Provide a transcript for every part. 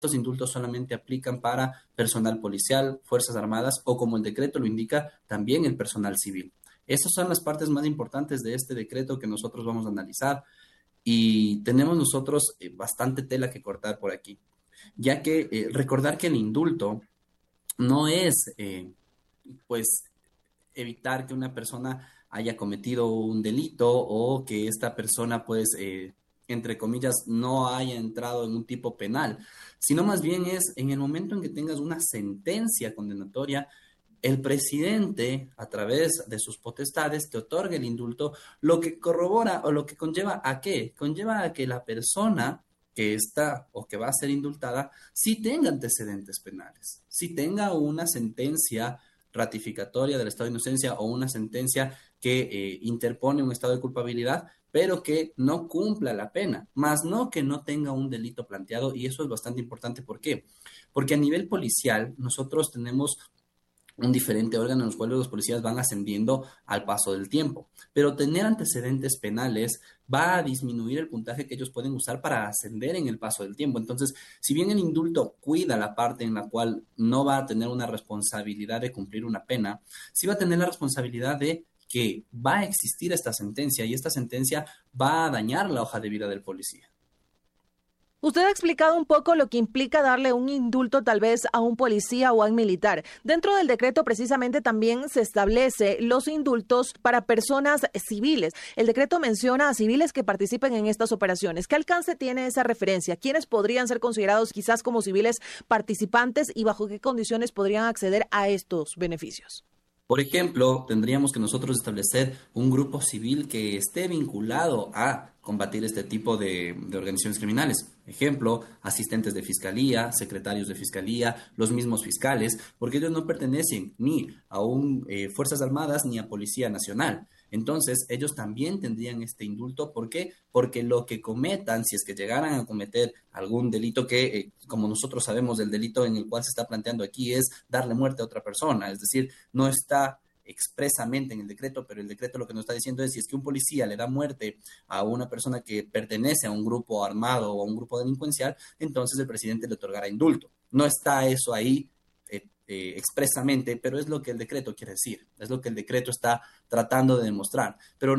estos indultos solamente aplican para personal policial, Fuerzas Armadas o, como el decreto lo indica, también el personal civil. Estas son las partes más importantes de este decreto que nosotros vamos a analizar y tenemos nosotros bastante tela que cortar por aquí, ya que recordar que el indulto no es, pues, evitar que una persona haya cometido un delito o que esta persona, pues, entre comillas, no haya entrado en un tipo penal, sino más bien es en el momento en que tengas una sentencia condenatoria, el presidente, a través de sus potestades, te otorga el indulto, lo que corrobora o lo que conlleva a qué? Conlleva a que la persona que está o que va a ser indultada sí tenga antecedentes penales, sí tenga una sentencia ratificatoria del estado de inocencia o una sentencia que interpone un estado de culpabilidad, pero que no cumpla la pena, más no que no tenga un delito planteado, y eso es bastante importante. ¿Por qué? Porque a nivel policial nosotros tenemos un diferente órgano en los cuales los policías van ascendiendo al paso del tiempo. Pero tener antecedentes penales va a disminuir el puntaje que ellos pueden usar para ascender en el paso del tiempo. Entonces, si bien el indulto cuida la parte en la cual no va a tener una responsabilidad de cumplir una pena, sí va a tener la responsabilidad de que va a existir esta sentencia y esta sentencia va a dañar la hoja de vida del policía. Usted ha explicado un poco lo que implica darle un indulto tal vez a un policía o a un militar. Dentro del decreto precisamente también se establece los indultos para personas civiles. El decreto menciona a civiles que participen en estas operaciones. ¿Qué alcance tiene esa referencia? ¿Quiénes podrían ser considerados quizás como civiles participantes y bajo qué condiciones podrían acceder a estos beneficios? Por ejemplo, tendríamos que nosotros establecer un grupo civil que esté vinculado a combatir este tipo de organizaciones criminales. Ejemplo, asistentes de fiscalía, secretarios de fiscalía, los mismos fiscales, porque ellos no pertenecen ni a Fuerzas Armadas ni a Policía Nacional. Entonces, ellos también tendrían este indulto. ¿Por qué? Porque lo que cometan, si es que llegaran a cometer algún delito que, como nosotros sabemos, el delito en el cual se está planteando aquí es darle muerte a otra persona. Es decir, no está expresamente en el decreto, pero el decreto lo que nos está diciendo es si es que un policía le da muerte a una persona que pertenece a un grupo armado o a un grupo delincuencial, entonces el presidente le otorgará indulto. No está eso ahí expresamente, pero es lo que el decreto quiere decir, es lo que el decreto está tratando de demostrar, pero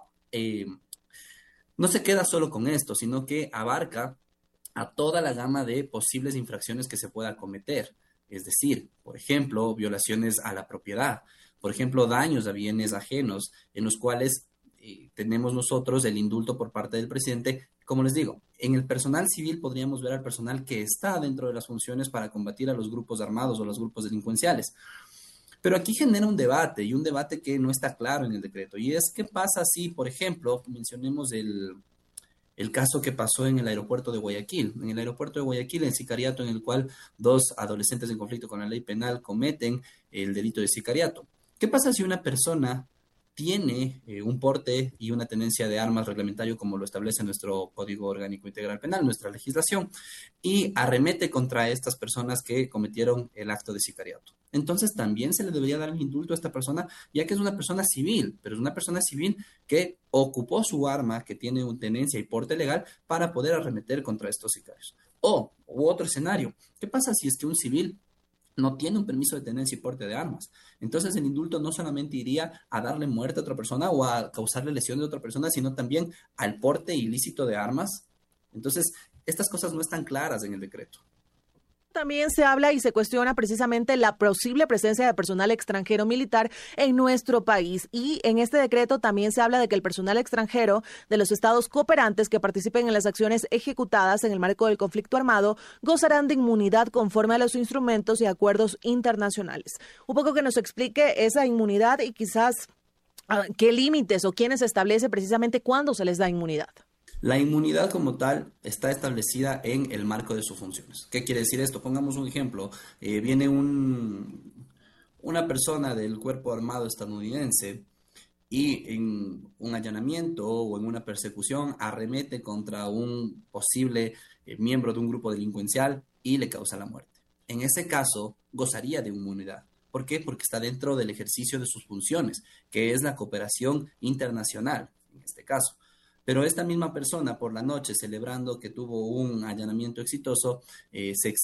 no se queda solo con esto, sino que abarca a toda la gama de posibles infracciones que se pueda cometer, es decir, por ejemplo, violaciones a la propiedad, por ejemplo, daños a bienes ajenos, en los cuales tenemos nosotros el indulto por parte del presidente. Como les digo, en el personal civil podríamos ver al personal que está dentro de las funciones para combatir a los grupos armados o los grupos delincuenciales. Pero aquí genera un debate, y un debate que no está claro en el decreto. Y es, ¿qué pasa si, por ejemplo, mencionemos el caso que pasó en el aeropuerto de Guayaquil? En el aeropuerto de Guayaquil, el sicariato en el cual dos adolescentes en conflicto con la ley penal cometen el delito de sicariato. ¿Qué pasa si una persona tiene un porte y una tenencia de armas reglamentario como lo establece nuestro Código Orgánico Integral Penal, nuestra legislación, y arremete contra estas personas que cometieron el acto de sicariato? Entonces también se le debería dar el indulto a esta persona, ya que es una persona civil, pero es una persona civil que ocupó su arma, que tiene una tenencia y porte legal para poder arremeter contra estos sicarios. U otro escenario, ¿qué pasa si es que un civil no tiene un permiso de tenencia y porte de armas? Entonces el indulto no solamente iría a darle muerte a otra persona o a causarle lesión de otra persona, sino también al porte ilícito de armas. Entonces, estas cosas no están claras en el decreto. También se habla y se cuestiona precisamente la posible presencia de personal extranjero militar en nuestro país. Y en este decreto también se habla de que el personal extranjero de los estados cooperantes que participen en las acciones ejecutadas en el marco del conflicto armado gozarán de inmunidad conforme a los instrumentos y acuerdos internacionales. Un poco que nos explique esa inmunidad y quizás qué límites o quiénes establece precisamente cuándo se les da inmunidad. La inmunidad como tal está establecida en el marco de sus funciones. ¿Qué quiere decir esto? Pongamos un ejemplo. Viene una persona del cuerpo armado estadounidense y en un allanamiento o en una persecución arremete contra un posible miembro de un grupo delincuencial y le causa la muerte. En ese caso, gozaría de inmunidad. ¿Por qué? Porque está dentro del ejercicio de sus funciones, que es la cooperación internacional, en este caso. pero esta misma persona por la noche, celebrando que tuvo un allanamiento exitoso, se